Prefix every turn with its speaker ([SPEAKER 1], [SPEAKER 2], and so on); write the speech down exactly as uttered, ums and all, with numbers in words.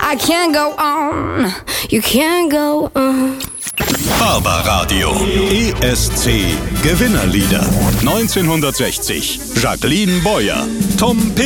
[SPEAKER 1] I can't go on, you can't go on.
[SPEAKER 2] Barbaradio. E S C Gewinnerlieder. neunzehnhundertsechzig. Jacqueline Boyer. Tom P.